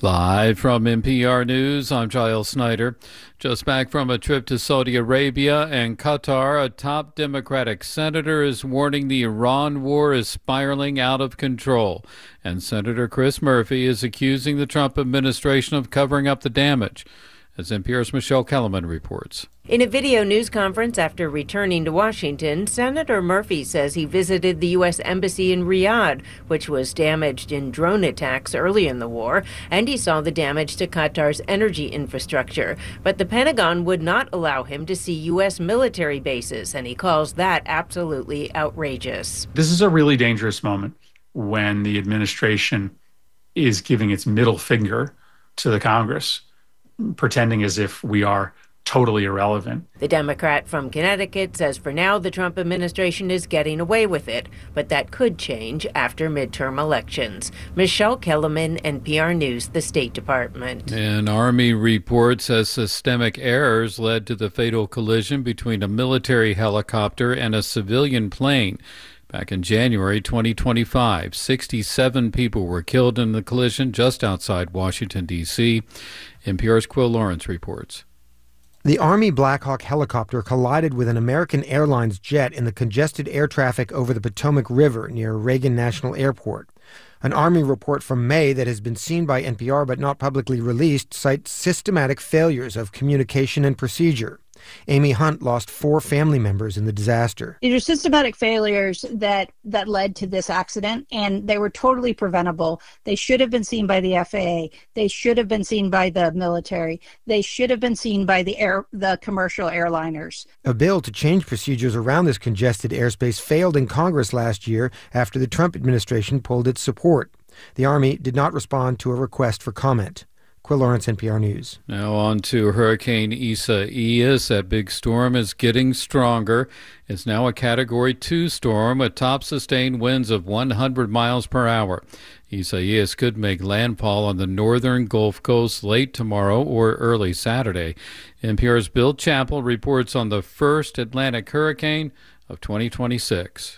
Live from NPR News, I'm Giles Snyder. Just back from a trip to Saudi Arabia and Qatar, a top Democratic senator is warning the Iran war is spiraling out of control. And Senator Chris Murphy is accusing the Trump administration of covering up the damage. As NPR's Michelle Kellerman reports. In a video news conference after returning to Washington, Senator Murphy says he visited the U.S. Embassy in Riyadh, which was damaged in drone attacks early in the war, and he saw the damage to Qatar's energy infrastructure. But the Pentagon would not allow him to see U.S. military bases, and he calls that absolutely outrageous. This is a really dangerous moment when the administration is giving its middle finger to the Congress, pretending as if we are totally irrelevant. The Democrat from Connecticut says for now the Trump administration is getting away with it, but that could change after midterm elections. Michelle Kellerman, NPR News, the State Department. An Army report says systemic errors led to the fatal collision between a military helicopter and a civilian plane. Back in January 2025, 67 people were killed in the collision just outside Washington, D.C. NPR's Quill Lawrence reports. The Army Black Hawk helicopter collided with an American Airlines jet in the congested air traffic over the Potomac River near Reagan National Airport. An Army report from May that has been seen by NPR but not publicly released cites systematic failures of communication and procedure. Amy Hunt lost 4 family members in the disaster. These are systematic failures that led to this accident, and they were totally preventable. They should have been seen by the FAA. They should have been seen by the military. They should have been seen by the commercial airliners. A bill to change procedures around this congested airspace failed in Congress last year after the Trump administration pulled its support. The Army did not respond to a request for comment. Quill Lawrence, NPR News. Now on to Hurricane Isaias. That big storm is getting stronger. It's now a Category 2 storm with top sustained winds of 100 miles per hour. Isaias could make landfall on the northern Gulf Coast late tomorrow or early Saturday. NPR's Bill Chappell reports on the first Atlantic hurricane of 2026.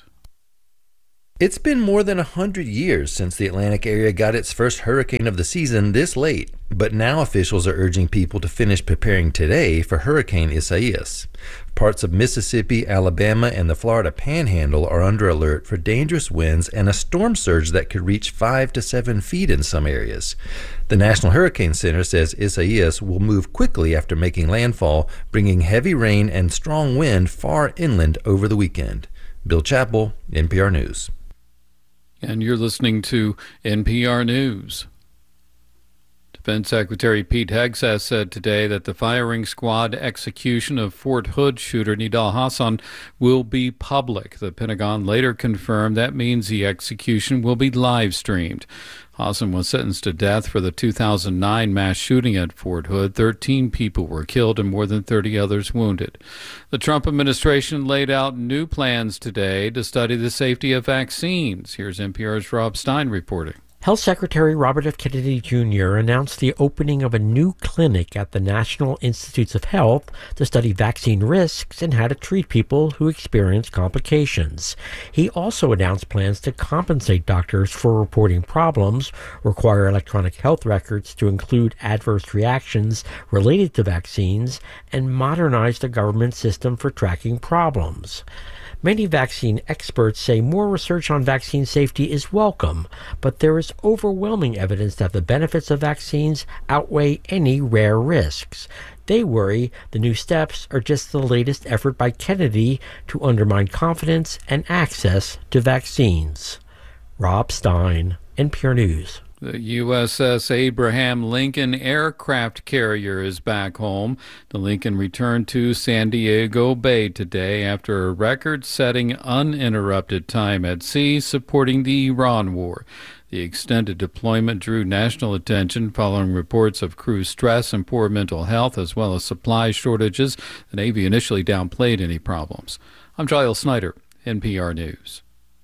It's been more than 100 years since the Atlantic area got its first hurricane of the season this late, but now officials are urging people to finish preparing today for Hurricane Isaias. Parts of Mississippi, Alabama, and the Florida Panhandle are under alert for dangerous winds and a storm surge that could reach 5 to 7 feet in some areas. The National Hurricane Center says Isaias will move quickly after making landfall, bringing heavy rain and strong wind far inland over the weekend. Bill Chappell, NPR News. And you're listening to NPR News. Defense Secretary Pete Hegseth said today that the firing squad execution of Fort Hood shooter Nidal Hasan will be public. The Pentagon later confirmed that means the execution will be live streamed. Hasan was sentenced to death for the 2009 mass shooting at Fort Hood. 13 people were killed and more than 30 others wounded. The Trump administration laid out new plans today to study the safety of vaccines. Here's NPR's Rob Stein reporting. Health Secretary Robert F. Kennedy Jr. announced the opening of a new clinic at the National Institutes of Health to study vaccine risks and how to treat people who experience complications. He also announced plans to compensate doctors for reporting problems, require electronic health records to include adverse reactions related to vaccines, and modernize the government system for tracking problems. Many vaccine experts say more research on vaccine safety is welcome, but there is overwhelming evidence that the benefits of vaccines outweigh any rare risks. They worry the new steps are just the latest effort by Kennedy to undermine confidence and access to vaccines. Rob Stein, NPR News. The USS Abraham Lincoln aircraft carrier is back home. The Lincoln returned to San Diego Bay today after a record-setting uninterrupted time at sea supporting the Iran war. The extended deployment drew national attention following reports of crew stress and poor mental health, as well as supply shortages. The Navy initially downplayed any problems. I'm Giles Snyder, NPR News.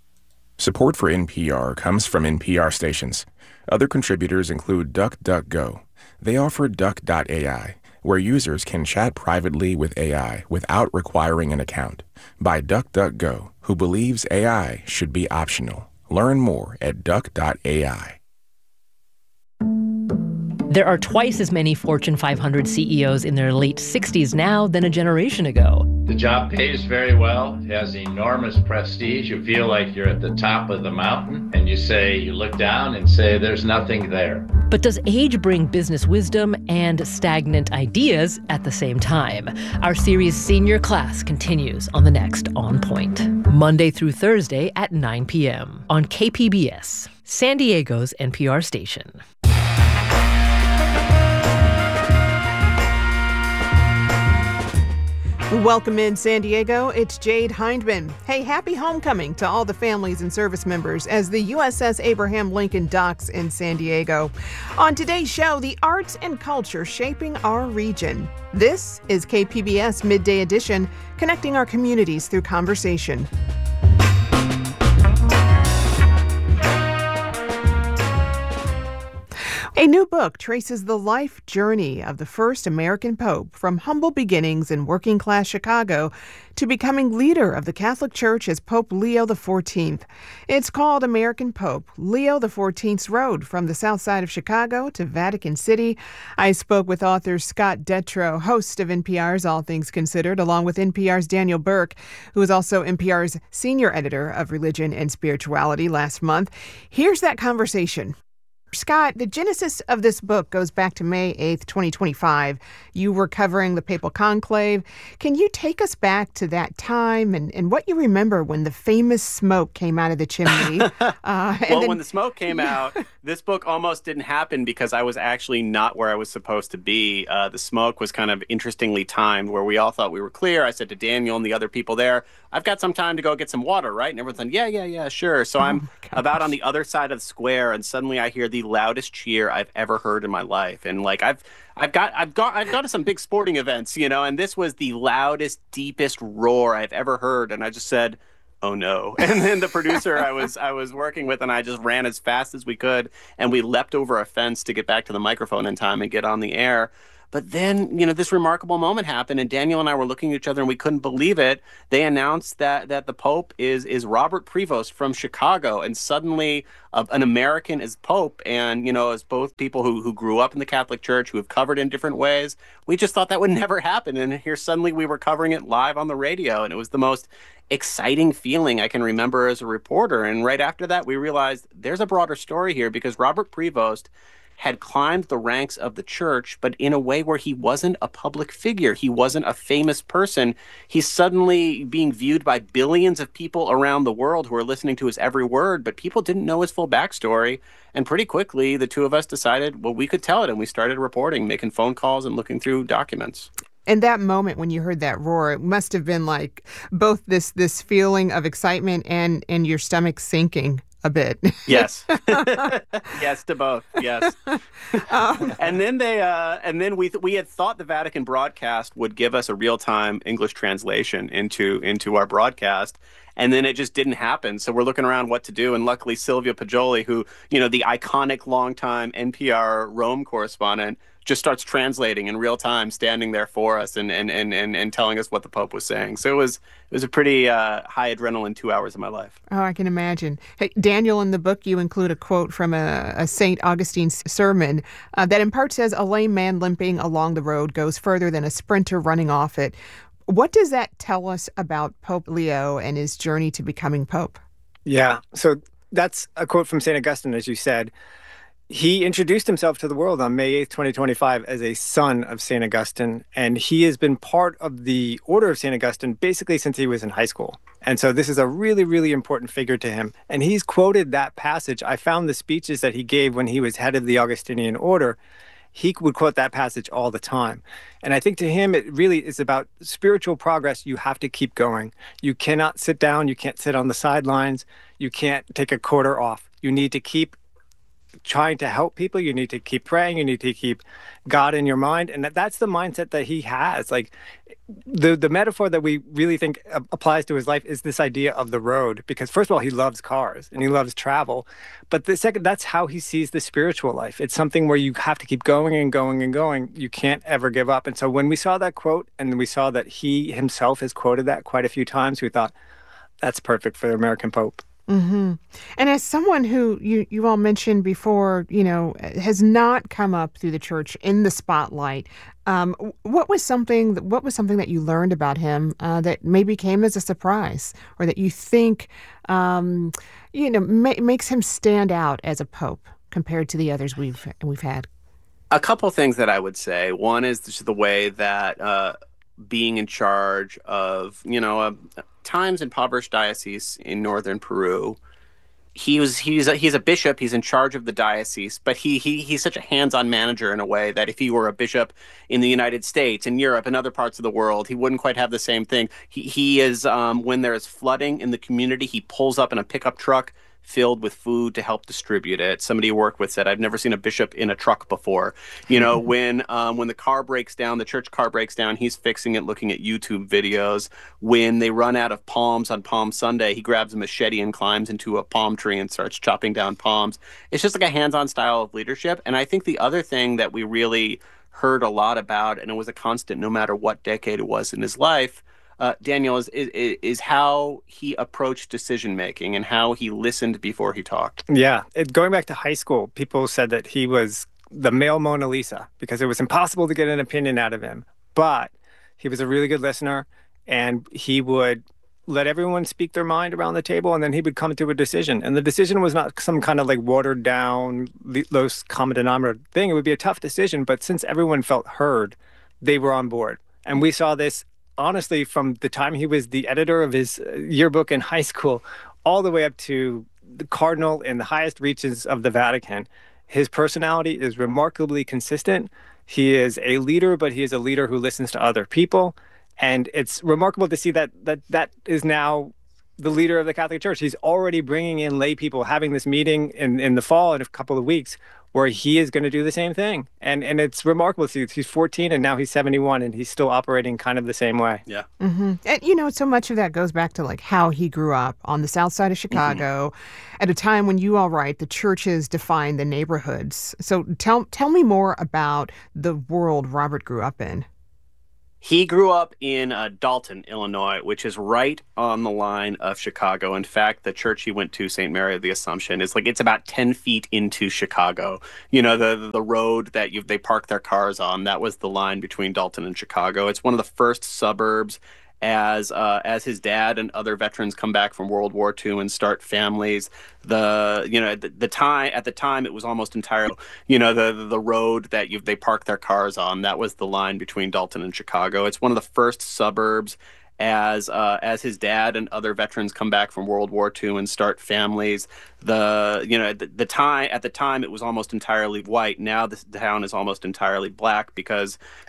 Support for NPR comes from NPR stations. Other contributors include DuckDuckGo. They offer Duck.ai, where users can chat privately with AI without requiring an account. By DuckDuckGo, who believes AI should be optional. Learn more at Duck.ai. There are twice as many Fortune 500 CEOs in their late 60s now than a generation ago. The job pays very well, it has enormous prestige. You feel like you're at the top of the mountain, and you look down and say, there's nothing there. But does age bring business wisdom and stagnant ideas at the same time? Our series Senior Class continues on the next On Point. Monday through Thursday at 9 p.m. on KPBS, San Diego's NPR station. Welcome in San Diego, it's Jade Hindman. Hey, happy homecoming to all the families and service members as the USS Abraham Lincoln docks in San Diego. On today's show, the arts and culture shaping our region. This is KPBS Midday Edition, connecting our communities through conversation. A new book traces the life journey of the first American Pope from humble beginnings in working-class Chicago to becoming leader of the Catholic Church as Pope Leo XIV. It's called American Pope, Leo XIV's Road from the South Side of Chicago to Vatican City. I spoke with author Scott Detrow, host of NPR's All Things Considered, along with NPR's Daniel Burke, who is also NPR's senior editor of Religion and Spirituality last month. Here's that conversation. Scott, the genesis of this book goes back to May 8th, 2025. You were covering the Papal Conclave. Can you take us back to that time and what you remember when the famous smoke came out of the chimney? When the smoke came out, this book almost didn't happen because I was actually not where I was supposed to be. The smoke was kind of interestingly timed where we all thought we were clear. I said to Daniel and the other people there, I've got some time to go get some water, right? And everyone's like, yeah, sure. So I'm about on the other side of the square, and suddenly I hear the loudest cheer I've ever heard in my life. And like I've gone to some big sporting events, and this was the loudest, deepest roar I've ever heard. And I just said, oh no. And then the producer I was working with and I just ran as fast as we could, and we leapt over a fence to get back to the microphone in time and get on the air. But then, this remarkable moment happened, and Daniel and I were looking at each other, and we couldn't believe it. They announced that the Pope is Robert Prevost from Chicago, and suddenly an American is Pope. And, as both people who grew up in the Catholic Church, who have covered in different ways, we just thought that would never happen. And here suddenly we were covering it live on the radio, and it was the most exciting feeling I can remember as a reporter. And right after that, we realized there's a broader story here, because Robert Prevost had climbed the ranks of the church, but in a way where he wasn't a public figure. He wasn't a famous person. He's suddenly being viewed by billions of people around the world who are listening to his every word, but people didn't know his full backstory. And pretty quickly, the two of us decided, well, we could tell it, and we started reporting, making phone calls and looking through documents. And that moment when you heard that roar, it must have been like both this feeling of excitement and your stomach sinking a bit. Yes. Yes to both. Yes. And then we had thought the Vatican broadcast would give us a real-time English translation into our broadcast. And then it just didn't happen. So we're looking around what to do. And luckily, Silvia Poggioli, who, the iconic longtime NPR Rome correspondent, just starts translating in real time, standing there for us and telling us what the Pope was saying. So it was a pretty high adrenaline 2 hours of my life. Oh, I can imagine. Hey, Daniel, in the book, you include a quote from a St. Augustine's sermon that in part says, "A lame man limping along the road goes further than a sprinter running off it." What does that tell us about Pope Leo and his journey to becoming Pope? Yeah, so that's a quote from St. Augustine, as you said. He introduced himself to the world on May 8th, 2025 as a son of St. Augustine, and he has been part of the Order of St. Augustine basically since he was in high school. And so this is a really, really important figure to him. And he's quoted that passage. I found the speeches that he gave when he was head of the Augustinian Order. He would quote that passage all the time. And I think to him, it really is about spiritual progress. You have to keep going. You cannot sit down. You can't sit on the sidelines. You can't take a quarter off. You need to keep trying to help people. You need to keep praying. You need to keep God in your mind. And that's the mindset that he has. Like the metaphor that we really think applies to his life is this idea of the road, because first of all, he loves cars and he loves travel. But the second, that's how he sees the spiritual life. It's something where you have to keep going and going and going. You can't ever give up. And so when we saw that quote and we saw that he himself has quoted that quite a few times, we thought that's perfect for the American Pope. Mm-hmm. And as someone who you all mentioned before, has not come up through the church in the spotlight, what was something that you learned about him that maybe came as a surprise, or that you think makes him stand out as a pope compared to the others we've had? A couple things that I would say. One is just the way that being in charge of, times impoverished diocese in northern Peru, he's a bishop. He's in charge of the diocese, but he's such a hands-on manager in a way that if he were a bishop in the United States, in Europe, and other parts of the world, he wouldn't quite have the same thing. He is when there's flooding in the community, he pulls up in a pickup truck filled with food to help distribute it. Somebody you work with said, "I've never seen a bishop in a truck before." When the car breaks down, the church car breaks down, he's fixing it, looking at YouTube videos. When they run out of palms on Palm Sunday, he grabs a machete and climbs into a palm tree and starts chopping down palms. It's just like a hands-on style of leadership. And I think the other thing that we really heard a lot about, and it was a constant no matter what decade it was in his life, Daniel, is how he approached decision making and how he listened before he talked. Yeah, going back to high school, people said that he was the male Mona Lisa because it was impossible to get an opinion out of him. But he was a really good listener, and he would let everyone speak their mind around the table, and then he would come to a decision. And the decision was not some kind of like watered down, lowest common denominator thing. It would be a tough decision, but since everyone felt heard, they were on board. And we saw this honestly, from the time he was the editor of his yearbook in high school all the way up to the cardinal in the highest reaches of the Vatican, his personality is remarkably consistent. He is a leader, but he is a leader who listens to other people. And it's remarkable to see that is now the leader of the Catholic Church. He's already bringing in lay people, having this meeting in the fall in a couple of weeks where he is going to do the same thing. And it's remarkable to see. He's 14 and now he's 71 and he's still operating kind of the same way. Yeah. Mm-hmm. And, so much of that goes back to like how he grew up on the south side of Chicago at a time when you all write the churches defined the neighborhoods. So tell me more about the world Robert grew up in. He grew up in Dalton, Illinois, which is right on the line of Chicago. In fact, the church he went to, St. Mary of the Assumption, it's about 10 feet into Chicago. The road that they park their cars on, that was the line between Dalton and Chicago. It's one of the first suburbs as his dad and other veterans come back from World War II and start families. At the time it was almost entirely the road that they park their cars on, that was the line between Dalton and Chicago. It's one of the first suburbs as his dad and other veterans come back from World War II and start families. At the time it was almost entirely white. Now the town is almost entirely black because